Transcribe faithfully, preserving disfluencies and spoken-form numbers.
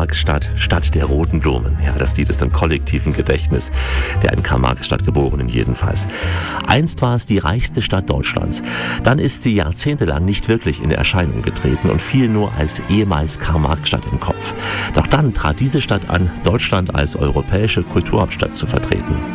Karl-Marx-Stadt, Stadt der roten Blumen. Ja, das Lied ist im kollektiven Gedächtnis der in Karl-Marx-Stadt Geborenen jedenfalls. Einst war es die reichste Stadt Deutschlands. Dann ist sie jahrzehntelang nicht wirklich in Erscheinung getreten und fiel nur als ehemals Karl-Marx-Stadt im Kopf. Doch dann trat diese Stadt an, Deutschland als europäische Kulturhauptstadt zu vertreten.